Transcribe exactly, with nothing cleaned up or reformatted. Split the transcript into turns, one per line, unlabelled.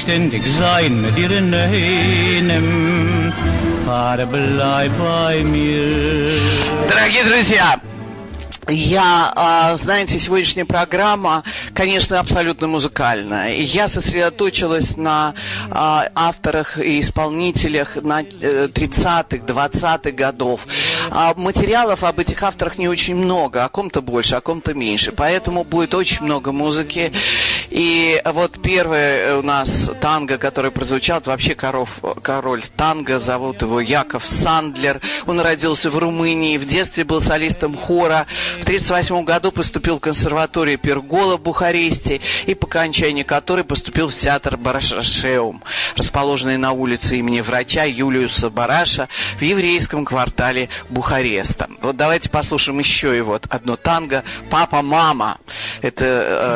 beständig sein mit dir in einem. Vater, bleib bei mir.
Дорогие друзья, я, знаете, сегодняшняя программа, конечно, абсолютно музыкальная. И я сосредоточилась на авторах и исполнителях на тридцатых, двадцатых годов. Материалов об этих авторах не очень много, о ком-то больше, о ком-то меньше. Поэтому будет очень много музыки. И вот первый у нас танго, который прозвучал, это вообще коров, король танго, зовут его Яков Сандлер. Он родился в Румынии, в детстве был солистом хора. В тысяча девятьсот тридцать восьмом году поступил в консерваторию Пергола в Бухаресте, и по окончании которой поступил в театр Барашашеум, расположенный на улице имени врача Юлиуса Бараша в еврейском квартале Бухареста. Вот давайте послушаем еще и вот одно танго «Папа, мама». Это